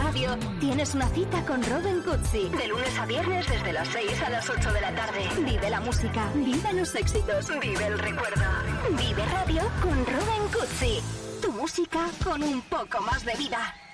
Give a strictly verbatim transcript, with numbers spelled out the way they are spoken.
Radio tienes una cita con Robin Cutsi. De lunes a viernes desde las seis a las ocho de la tarde. Vive la música, vive los éxitos, vive el recuerdo. Vive Radio con Robin Cutsi. Tu música con un poco más de vida.